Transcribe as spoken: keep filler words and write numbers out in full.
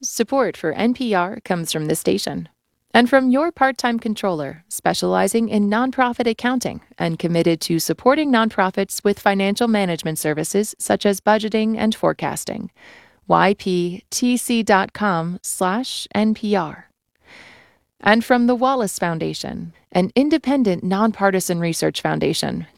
Support for N P R comes from this station and from your part-time controller, specializing in nonprofit accounting and committed to supporting nonprofits with financial management services such as budgeting and forecasting. y p t c dot com slash N P R. And from the Wallace Foundation, an independent nonpartisan research foundation